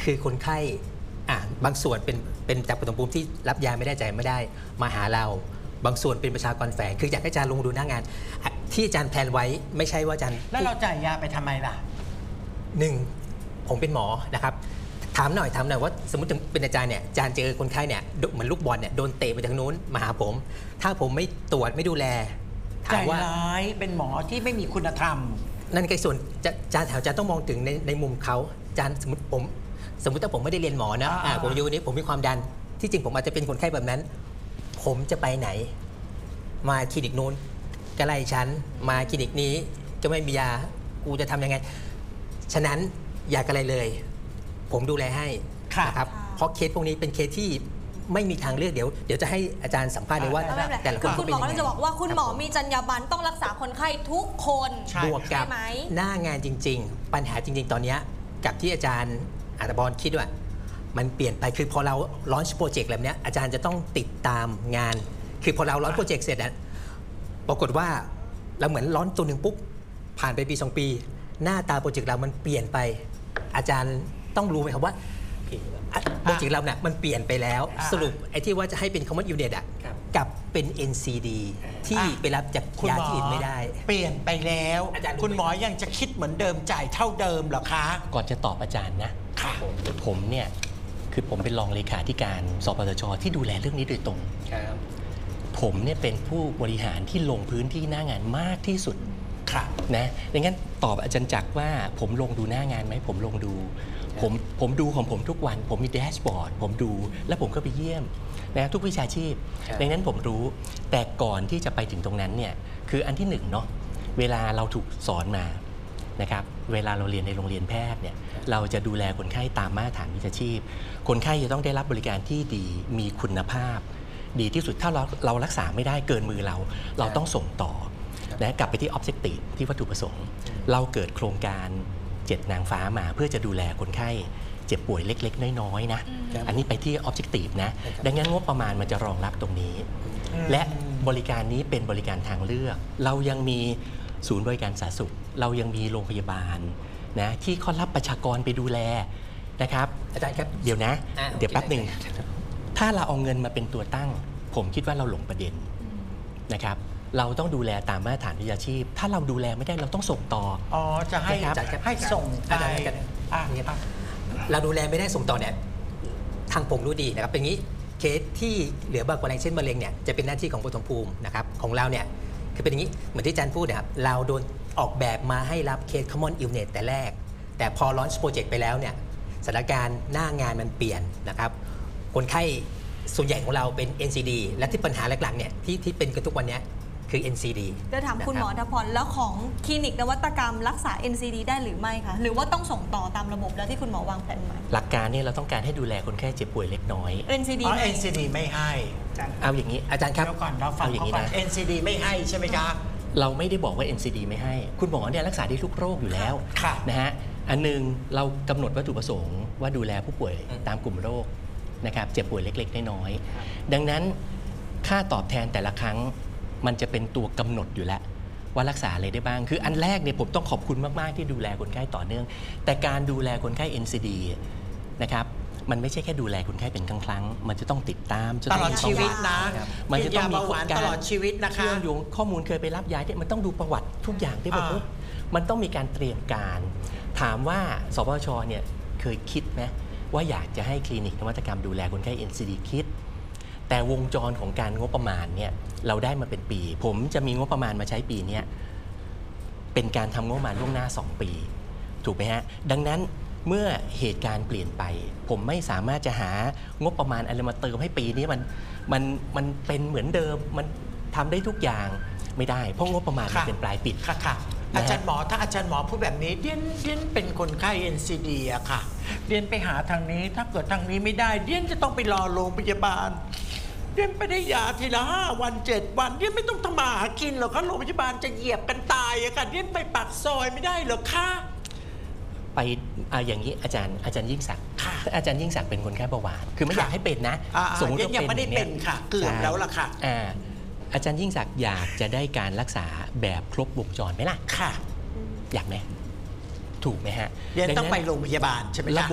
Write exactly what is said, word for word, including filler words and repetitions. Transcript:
คือคนไข้อ่ะบางส่วนเป็นเป็นจากปฐมภูมิที่รับยาไม่ได้ใจไม่ได้มาหาเราบางส่วนเป็นประชากรแฝงคืออยากให้อาจารย์ลงดูหน้างานที่อาจารย์แพลนไว้ไม่ใช่ว่าอาจารย์แล้วเราจ่ายยาไปทำไมล่ะหนึ่งผมเป็นหมอนะครับถามหน่อยถามหน่อยว่าสมมติเป็นอาจารย์เนี่ยอาจารย์เจอคนไข้เนี่ยเหมือนลูกบอลเนี่ยโดนเตะไปทางนู้นมาหาผมถ้าผมไม่ตรวจไม่ดูแลใจร้ายเป็นหมอที่ไม่มีคุณธรรมนั่นคือส่วนอาจารย์แถวอาจารย์ต้องมองถึงในในมุมเขาอาจารย์สมมติผมสมมติถ้าผมไม่ได้เรียนหมอนะอ่าผมอยู่นี้ผมมีความดันที่จริงผมอาจจะเป็นคนไข้แบบนั้นผมจะไปไหนมาคลินิกนู้นใกล้ฉันมาคลินิกนี้ก็ไม่มียากูจะทำยังไงฉะนั้นอย่ากอะไรเลยผมดูแลให้นะครับเพราะเคสพวกนี้เป็นเคสที่ไม่มีทางเลือกเดี๋ยวเดี๋ยวจะให้อาจารย์สัมภาษณ์เลยว่าแต่ละคนคุณหมอก็จะบอกว่าคุณหมอมีจรรยาบรรณต้องรักษาคนไข้ทุกคนบวกกับหน้างานจริงๆปัญหาจริงๆตอนนี้กับที่อาจารย์อัตบอลคิดว่ามันเปลี่ยนไปคือพอเราลอนช์โปรเจกต์แบบนี้อาจารย์จะต้องติดตามงานคือพอเราลอนช์โปรเจกต์เสร็จปรากฏว่าเราเหมือนลอนช์ตัวหนึ่งปุ๊บผ่านไปปีสองปีหน้าตาโปรเจกต์เรามันเปลี่ยนไปอาจารย์ต้องรู้ไหมครับว่าโปรเจกต์เราเนี่ยมันเปลี่ยนไปแล้วสรุปไอ้ที่ว่าจะให้เป็น common unit อ่ะกับเป็น เอ็น ซี ดี ที่ไปรับจากยาที่อื่นไม่ได้เปลี่ยนไปแล้วคุณหมอยังจะคิดเหมือนเดิมจ่ายเท่าเดิมเหรอคะก่อนจะตอบอาจารย์นะผมเนี่ยคือผมเป็นรองเลขาธิการสปสช.ที่ดูแลเรื่องนี้โดยตรงผมเนี่ยเป็นผู้บริหารที่ลงพื้นที่หน้างานมากที่สุดนะดังนั้นตอบอาจารย์จักรว่าผมลงดูหน้างานไหมผมลงดูผมผมดูของผมทุกวันผมมีแดชบอร์ดผมดูแล้วผมก็ไปเยี่ยมนะทุกวิชาชีพดังนั้นผมรู้แต่ก่อนที่จะไปถึงตรงนั้นเนี่ยคืออันที่หนึ่งเนาะเวลาเราถูกสอนมานะครับเวลาเราเรียนในโรงเรียนแพทย์เนี่ยเราจะดูแลคนไข้ตามมาตรฐานวิชาชีพคนไข้จะต้องได้รับบริการที่ดีมีคุณภาพดีที่สุดถ้าเราเรารักษาไม่ได้เกินมือเราเราต้องส่งต่อนะกลับไปที่ objective ที่วัตถุประสงค์เราเกิดโครงการเจ็ดนางฟ้ามาเพื่อจะดูแลคนไข้เจ็บป่วยเล็กๆน้อยๆนะอันนี้ไปที่ objective นะดังนั้นงบประมาณมันจะรองรับตรงนี้และบริการนี้เป็นบริการทางเลือกเรายังมีศูนย์บริการสาธารณสุขเรายังมีโรงพยาบาลนะที่เขารับประชากรไปดูแลนะครับอาจารย์ครับเดี๋ยวนะเดี๋ยวแป๊บหนึ่งถ้าเราเอาเงินมาเป็นตัวตั้งผมคิดว่าเราหลงประเด็นนะครับเราต้องดูแลตามมาตรฐานวิชาชีพถ้าเราดูแลไม่ได้เราต้องส่งต่ออ๋อจะให้ให้ส่งไปเราดูแลไม่ได้ส่งต่อเนี่ยทางผมรู้ดีนะครับเป็นงี้เคสที่เหลือบางกรณีเช่นมะเร็งเนี่ยจะเป็นหน้าที่ของปฐมภูมินะครับของเราเนี่ยคือเป็นอย่างนี้เหมือนที่อาจารย์พูดนะครับเราโดนออกแบบมาให้รับเคส common unit แต่แรกแต่พอ launch project ไปแล้วเนี่ยสถานการณ์หน้างานมันเปลี่ยนนะครับคนไข้ส่วนใหญ่ของเราเป็น เอ็น ซี ดี และที่ปัญหาหลักๆเนี่ยที่ที่เป็นกันทุกวันนี้คือ เอ็น ซี ดีจะถามคุณหมอณพรแล้วของคลินิกนวัตกรรมรักษา เอ็น ซี ดี ได้หรือไม่คะหรือว่าต้องส่งต่อตามระบบแล้วที่คุณหมอวางแผนไว้หลักการเนี่ยเราต้องการให้ดูแลคนไข้เจ็บป่วยเล็กน้อยเอ็น ซี ดีอ๋อ เอ็น ซี ดี ไม่ให้เอาอย่างนี้อาจารย์ครับเดี๋ยวก่อนเราฟังเขาก่อน เอ็น ซี ดี ไม่ให้ใช่ไหมครับเราไม่ได้บอกว่า เอ็น ซี ดี ไม่ให้คุณหมอเนี่ยรักษาได้ทุกโรคอยู่แล้วนะฮะอันนึงเรากำหนดวัตถุประสงค์ว่าดูแลผู้ป่วยตามกลุ่มโรคนะครับเจ็บป่วยเล็กๆน้อยๆดังนั้นค่าตอบแทนแต่ละครั้งมันจะเป็นตัวกำหนดอยู่แล้วว่ารักษาอะไรได้บ้างคืออันแรกเนี่ยผมต้องขอบคุณมากๆที่ดูแลคนไข้ต่อเนื่องแต่การดูแลคนไข้ เอ็น ซี ดี นะครับมันไม่ใช่แค่ดูแลคนไข้เป็นครั้งๆมันจะต้องติดตามตลอดชีวิตนะมันจะต้องมีการตลอดชีวิตนะคะเชื่อมโยงข้อมูลเคยไปรับยาที่มันต้องดูประวัติทุกอย่างที่แบบมันต้องมีการเตรียมการถามว่าสปสช.เนี่ยเคยคิดไหมว่าอยากจะให้คลินิกนวัตกรรมดูแลคนไข้ เอ็น ซี ดี คิดแต่วงจรของการงบประมาณเนี่ยเราได้มาเป็นปีผมจะมีงบประมาณมาใช้ปีนี้เป็นการทำงบประมาณล่วงหน้าสองปีถูกไหมฮะดังนั้นเมื่อเหตุการณ์เปลี่ยนไปผมไม่สามารถจะหางบประมาณอะไรมาเติมให้ปีนี้มันมันมันเป็นเหมือนเดิมมันทำได้ทุกอย่างไม่ได้เพราะงบประมาณมันเป็นปลายปิดค่ะค่ะอาจารย์หมอถ้าอาจารย์หมอพูดแบบนี้เดียนเดียนเป็นคนไข้ เอ็น ซี ดี อะค่ะเดียนไปหาทางนี้ถ้าเกิดทางนี้ไม่ได้เดียนจะต้องไปรอโรงพยาบาลเดียนไปได้ยาทีละห้าวันเจ็ดวันเดียนไม่ต้องทำมาหากินหรอกค่ะโรงพยาบาลจะเหยียบกันตายอะค่ะเดียนไปปากซอยไม่ได้หรอกค่ะไปอ่าอย่างนี้อาจารย์อาจารย์ยิ่งศักดิ์อาจารย์ยิ่งศักดิ์เป็นคนไข้เบาหวานคือไม่อยากให้เป็นนะสมมติว่ายังไม่ได้เป็นค่ะเกือบแล้วล่ะค่ะอาจารย์ยิ่งศักดิ์อยากจะได้การรักษาแบบครบวงจรไหมล่ะค่ะอยากไหมถูกไหมฮะยังต้องไปโรงพยาบาลใช่ไหมคะ